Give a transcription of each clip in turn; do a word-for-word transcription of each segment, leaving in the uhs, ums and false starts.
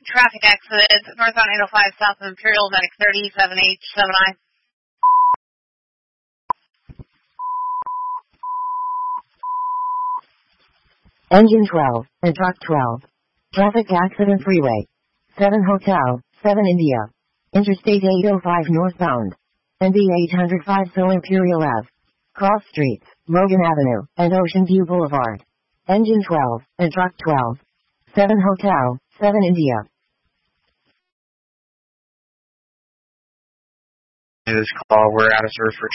traffic accident northbound eight oh five south of Imperial, medic thirty, seven H seven I. Engine twelve, and truck twelve. Traffic accident freeway. seven Hotel, seven India. Interstate eight oh five northbound. N B eight oh five so Imperial Ave. Cross streets, Logan Avenue, and Ocean View Boulevard. Engine twelve, and truck twelve. seven Hotel, seven India. This call, we're out of service for...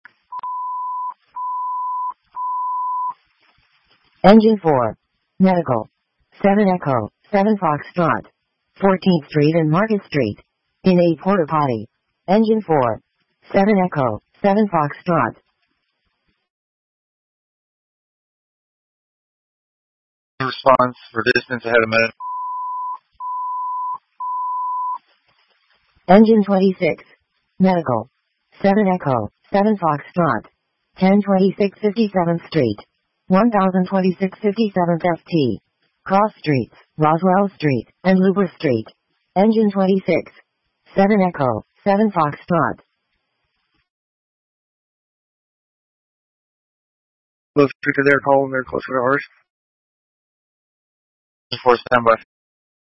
Engine four. Medical. seven Echo, seven Foxtrot. fourteenth Street and Market Street. In a porta potty. Engine four. seven Echo, seven Foxtrot. Response for distance ahead of medic. Engine twenty-six. Medical. seven Echo, seven Foxtrot. ten twenty-six fifty-seventh Street. one thousand twenty-six fifty-seventh F T. Cross streets, Roswell Street, and Luber Street. Engine twenty-six. seven Echo, seven Foxtrot. Close to their call, they're close to ours. four standby.